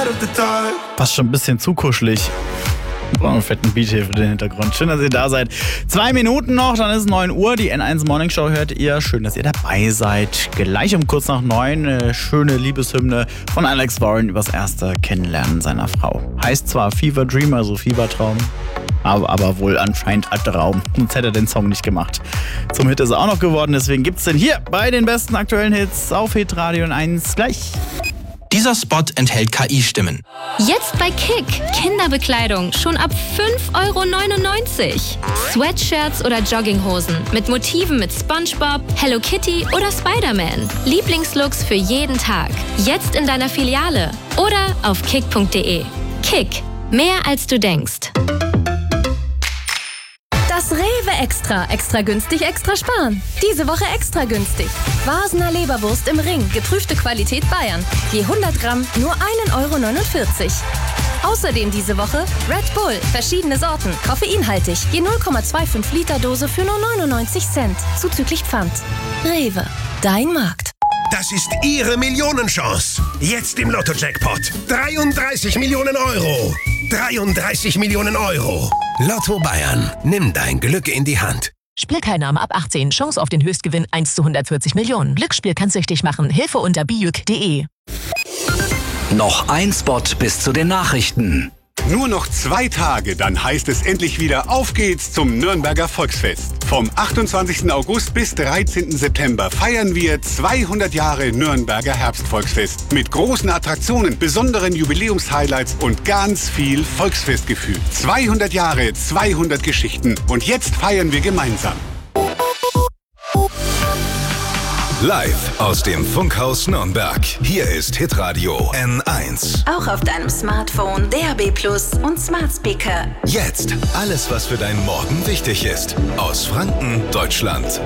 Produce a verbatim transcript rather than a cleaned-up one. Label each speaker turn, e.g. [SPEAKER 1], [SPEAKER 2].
[SPEAKER 1] Fast schon ein bisschen zu kuschelig. Brauchen einen fetten Beat hier für den Hintergrund. Schön, dass ihr da seid. Zwei Minuten noch, dann ist neun Uhr. Die N eins Morning Show hört ihr. Schön, dass ihr dabei seid. Gleich um kurz nach neun eine schöne Liebeshymne von Alex Warren übers erste Kennenlernen seiner Frau. Heißt zwar Fever Dream, also Fiebertraum, aber, aber wohl anscheinend Albtraum. Sonst hätte er den Song nicht gemacht. Zum Hit ist er auch noch geworden. Deswegen gibt's den hier bei den besten aktuellen Hits auf Hitradio eins gleich.
[SPEAKER 2] Dieser Spot enthält K I-Stimmen.
[SPEAKER 3] Jetzt bei Kick. Kinderbekleidung schon ab fünf Euro neunundneunzig. Sweatshirts oder Jogginghosen mit Motiven mit SpongeBob, Hello Kitty oder Spider-Man. Lieblingslooks für jeden Tag. Jetzt in deiner Filiale oder auf kick punkt de. Kick. Mehr als du denkst.
[SPEAKER 4] Das Rewe Extra. Extra günstig, extra sparen. Diese Woche extra günstig. Vasener Leberwurst im Ring. Geprüfte Qualität Bayern. Je hundert Gramm nur ein Euro neunundvierzig. Außerdem diese Woche Red Bull. Verschiedene Sorten. Koffeinhaltig. Je null Komma fünfundzwanzig Liter Dose für nur neunundneunzig Cent. Zuzüglich Pfand. Rewe. Dein Markt.
[SPEAKER 5] Das ist Ihre Millionenchance. Jetzt im Lotto-Jackpot. dreiunddreißig Millionen Euro. dreiunddreißig Millionen Euro. Lotto Bayern. Nimm dein Glück in die Hand.
[SPEAKER 6] Spielteilnahme ab achtzehn. Chance auf den Höchstgewinn eins zu hundertvierzig Millionen. Glücksspiel kann süchtig machen. Hilfe unter bijuk punkt de.
[SPEAKER 7] Noch ein Spot bis zu den Nachrichten.
[SPEAKER 8] Nur noch zwei Tage, dann heißt es endlich wieder, auf geht's zum Nürnberger Volksfest. Vom achtundzwanzigsten August bis dreizehnten September feiern wir zweihundert Jahre Nürnberger Herbstvolksfest. Mit großen Attraktionen, besonderen Jubiläumshighlights und ganz viel Volksfestgefühl. zweihundert Jahre, zweihundert Geschichten. Und jetzt feiern wir gemeinsam.
[SPEAKER 9] Live aus dem Funkhaus Nürnberg. Hier ist Hitradio N eins.
[SPEAKER 10] Auch auf deinem Smartphone, D A B Plus und Smart Speaker.
[SPEAKER 9] Jetzt alles, was für deinen Morgen wichtig ist. Aus Franken, Deutschland